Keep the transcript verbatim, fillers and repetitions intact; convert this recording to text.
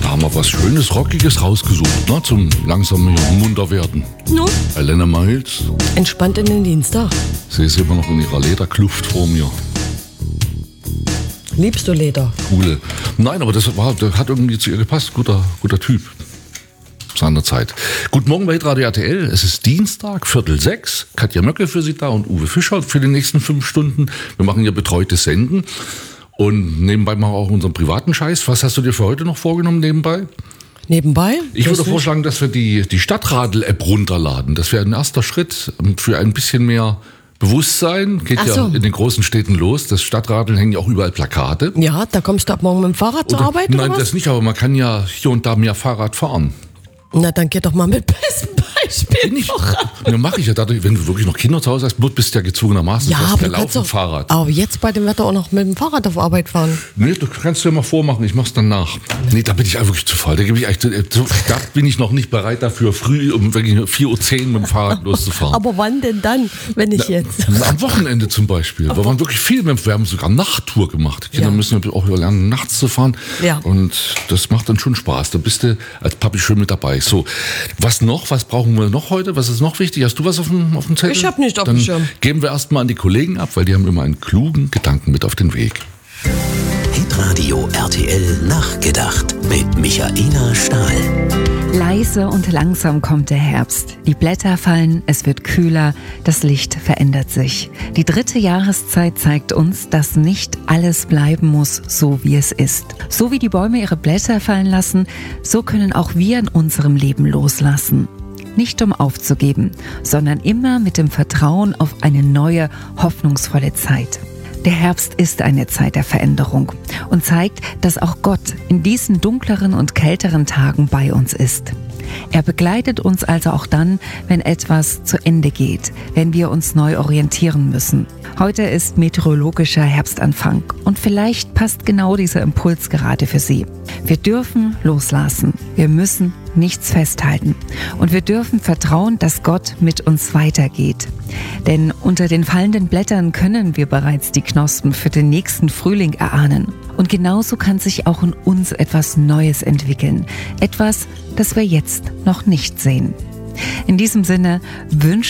Da haben wir was Schönes, Rockiges rausgesucht, ne? Zum langsam munter werden. No. Helene Miles. Entspannt in den Dienstag. Sie ist immer noch in ihrer Lederkluft vor mir. Liebst du Leder? Cool. Nein, aber das, war, das hat irgendwie zu ihr gepasst. Guter, guter Typ. Seiner Zeit. Guten Morgen bei Hitradio R T L. Es ist Dienstag, Viertel sechs. Katja Möcke für Sie da und Uwe Fischer für die nächsten fünf Stunden. Wir machen hier betreutes Senden. Und nebenbei machen wir auch unseren privaten Scheiß. Was hast du dir für heute noch vorgenommen nebenbei? Nebenbei? Ich würde vorschlagen, dass wir die, die Stadtradl-App runterladen. Das wäre ein erster Schritt für ein bisschen mehr Bewusstsein. Geht Ach ja so. in den großen Städten los. Das Stadtradeln hängen ja auch überall Plakate. Ja, da kommst du ab morgen mit dem Fahrrad zur Oder- Arbeit Nein, oder was? das nicht, aber man kann ja hier und da mehr Fahrrad fahren. Na, dann geh doch mal mit bestem Beispiel Bin ich, voran. ja, mache ich ja dadurch, wenn du wirklich noch Kinder zu Hause hast, bist du ja gezwungenermaßen Ja, fährst aber ja du kannst laufen doch, Fahrrad. aber jetzt bei dem Wetter auch noch mit dem Fahrrad auf Arbeit fahren. Nee, du kannst dir mal vormachen, ich mach's dann nach. Nee, da bin ich einfach wirklich zu faul. Da, gebe ich echt, so, da bin ich noch nicht bereit dafür, früh um wirklich vier Uhr zehn mit dem Fahrrad loszufahren. Aber wann denn dann, wenn ich jetzt? Am Wochenende zum Beispiel. Wir waren wirklich viel mit, wir haben sogar Nachttour gemacht. Die Kinder Ja. müssen ja auch lernen, nachts zu fahren. Ja. Und das macht dann schon Spaß. Da bist du als Papi schön mit dabei. So, was noch? Was brauchen wir noch heute? Was ist noch wichtig? Hast du was auf dem, auf dem Zettel? Ich hab nicht auf Dann dem Schirm. geben wir erstmal an die Kollegen ab, weil die haben immer einen klugen Gedanken mit auf den Weg. Hitradio R T L Nachgedacht mit Michaela Stahl. Leise und langsam kommt der Herbst. Die Blätter fallen, es wird kühler, das Licht verändert sich. Die dritte Jahreszeit zeigt uns, dass nicht alles bleiben muss, so wie es ist. So wie die Bäume ihre Blätter fallen lassen, so können auch wir in unserem Leben loslassen. Nicht um aufzugeben, sondern immer mit dem Vertrauen auf eine neue, hoffnungsvolle Zeit. Der Herbst ist eine Zeit der Veränderung und zeigt, dass auch Gott in diesen dunkleren und kälteren Tagen bei uns ist. Er begleitet uns also auch dann, wenn etwas zu Ende geht, wenn wir uns neu orientieren müssen. Heute ist meteorologischer Herbstanfang und vielleicht passt genau dieser Impuls gerade für Sie. Wir dürfen loslassen, wir müssen nichts festhalten und wir dürfen vertrauen, dass Gott mit uns weitergeht. Denn unter den fallenden Blättern können wir bereits die Knospen für den nächsten Frühling erahnen. Und genauso kann sich auch in uns etwas Neues entwickeln. Etwas, das wir jetzt noch nicht sehen. In diesem Sinne wünsche